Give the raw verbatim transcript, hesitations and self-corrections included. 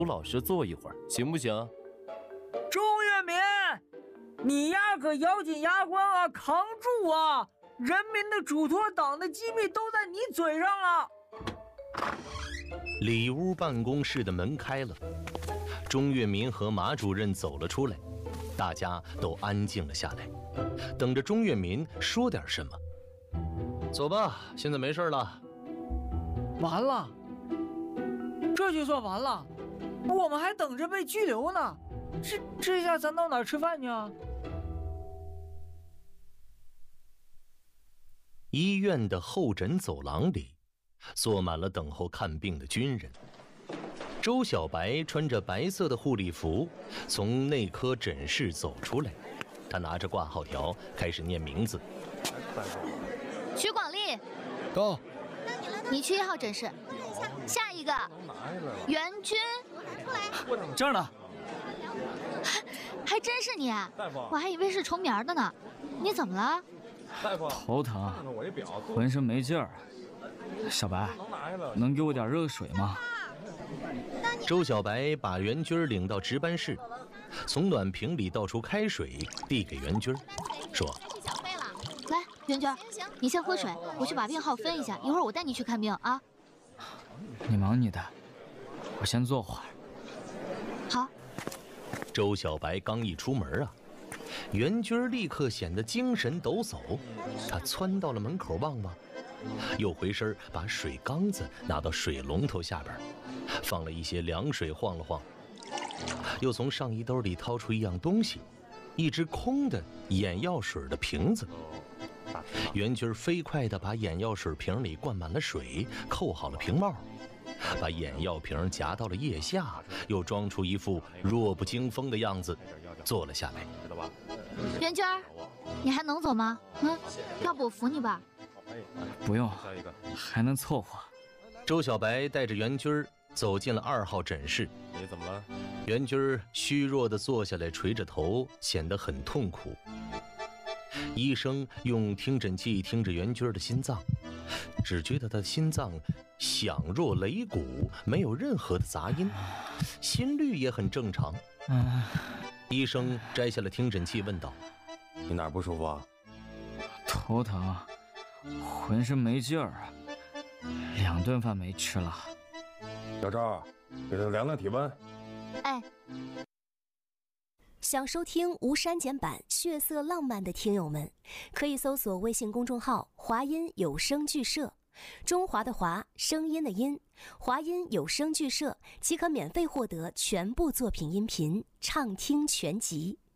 老实坐一会儿，行不行？ 钟跃民，你呀可咬紧牙关啊，扛住啊！人民的嘱托，党的机密都在你嘴上了。 里屋办公室的门开了，钟跃民和马主任走了出来，大家都安静了下来，等着钟跃民说点什么。走吧，现在没事了。 完了，这就算完了？我们还等着被拘留呢。这这下咱到哪儿吃饭去啊？ 医院的候诊走廊里，坐满了等候看病的军人。周小白穿着白色的护理服，从内科诊室走出来，他拿着挂号条开始念名字。 徐广利， 到。 你去一号诊室。下一个，袁军， 这儿呢。 还真是你，我还以为是重名的呢。你怎么了？ 头疼，浑身没劲儿。小白，能给我点热水吗？ 周小白把袁军领到值班室，从暖瓶里倒出开水，递给袁军，说：“ 来，袁军，你先喝水，我去把病号分一下，一会儿我带你去看病啊。” 你忙你的，我先坐会儿。 好。 周小白刚一出门啊，袁军立刻显得精神抖擞。他窜到了门口望望，又回身把水缸子拿到水龙头下边，放了一些凉水晃了晃，又从上衣兜里掏出一样东西，一只空的眼药水的瓶子。袁军飞快地把眼药水瓶里灌满了水，扣好了瓶帽，把眼药瓶夹到了腋下，又装出一副弱不禁风的样子，坐了下来。 袁军，你还能走吗？嗯，要不我扶你吧？ 不用，还能凑合。 周小白带着袁军走进了二号诊室。 你怎么了？ 袁军虚弱地坐下来，垂着头，显得很痛苦。医生用听诊器听着袁军的心脏，只觉得他的心脏响若擂鼓，没有任何的杂音，心率也很正常。 嗯， 医生摘下了听诊器问道：“ 你哪儿不舒服啊？” 头疼，浑身没劲儿，两顿饭没吃了。 小赵，给他量量体温。 哎。 想收听无删减版血色浪漫的听友们，可以搜索微信公众号华音有声剧社，中华的华，声音的音，华音有声剧社即可免费获得全部作品音频畅听全集。